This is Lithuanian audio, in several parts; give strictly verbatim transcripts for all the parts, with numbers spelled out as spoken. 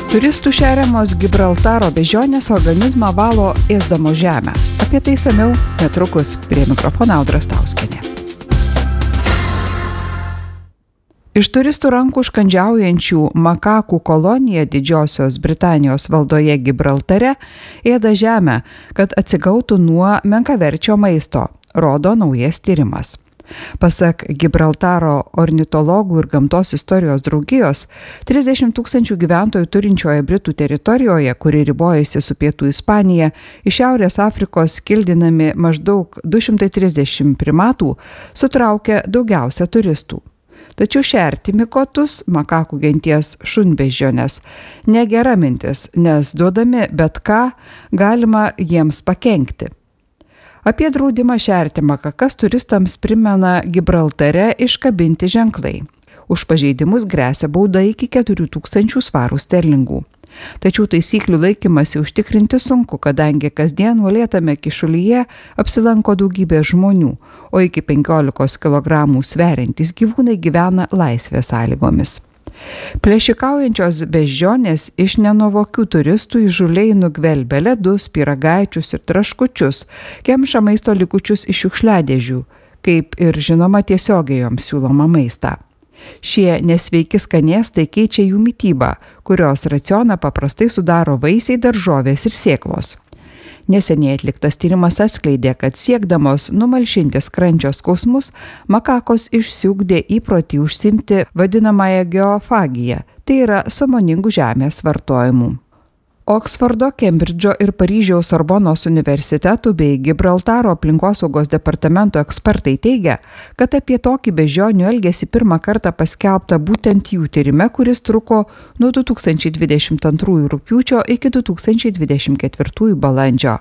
Turistų šeriamos Gibraltaro beždžionės organizmą valo ėsdamos žemę. Apie tai išsamiau netrukus. Prie mikrofono Audra Stauskienė. Iš turistų rankų užkandžiaujančių makakų kolonija Didžiosios Britanijos valdoje Gibraltare ėda žemę, kad atsigautų nuo menkaverčio maisto, rodo naujas tyrimas. Pasak Gibraltaro ornitologų ir gamtos istorijos draugijos, trisdešimt tūkstančių gyventojų turinčioje Britų teritorijoje, kuri ribojasi su Pietų Ispanija, iš Šiaurės Afrikos kildinami maždaug du šimtai trisdešimt primatų, sutraukia daugiausia turistų. Tačiau šerti mikotus, makakų genties šunbeždžiones, negera mintis, nes duodami bet ką galima jiems pakenkti. Apie draudimą šerti makakas turistams primena Gibraltare iškabinti ženklai. Už pažeidimus gresia bauda iki keturių tūkstančių svarų sterlingų. Tačiau taisyklių laikymasi užtikrinti sunku, kadangi kasdien uolėtame kyšulyje apsilanko daugybė žmonių, o iki penkiolikos kilogramų sveriantys gyvūnai gyvena laisvės sąlygomis. Plėšikaujančios beždžionės iš nenuvokių turistų įžūliai nugvelbia ledus, pyragaičius ir traškučius, kemša maisto likučius iš šiukšliadėžių, kaip ir žinoma tiesiogiai joms siūloma maistą. Šie nesveiki skanėstai keičia jų mitybą, kurios racioną paprastai sudaro vaisiai, daržovės ir sėklos. Neseniai atliktas tyrimas atskleidė, kad siekdamos numalšinti skrandžio skausmus, makakos išsiugdė įprotį užsiimti vadinamąją geofagiją, tai yra sąmoningų žemės vartojimu. Oksfordo, Kembridžo ir Paryžiaus Sorbonos universitetų bei Gibraltaro aplinkosaugos departamento ekspertai teigia, kad apie tokį beždžionių elgesį pirmą kartą paskelbta būtent jų tyrime, kuris truko nuo du tūkstančiai dvidešimt antrųjų rugpjūčio iki du tūkstančiai dvidešimt ketvirtųjų balandžio.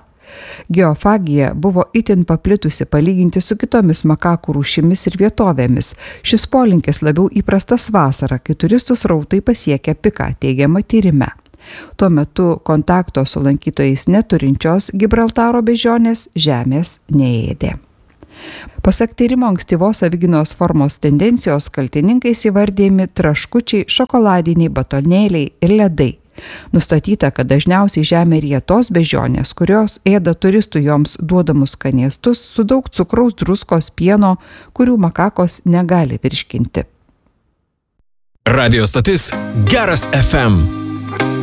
Geofagija buvo itin paplitusi palyginti su kitomis makakų rūšimis ir vietovėmis. Šis polinkis labiau įprastas vasarą, kai turistų srautai pasiekia piką, teigiama tyrime. Tuo metu kontakto su lankytojais neturinčios Gibraltaro beždžionės žemės neėdė. Pasak tyrimo ankstyvos savigynos formos tendencijos kaltininkais įvardėjami traškučiai, šokoladiniai batonėliai ir ledai. Nustatyta, kad dažniausiai žemė ryja tos beždžionės, kurios ėda turistų joms duodamus skanėstus su daug cukraus, druskos, pieno, kurių makakos negali virškinti. Radio stotis Geras F M.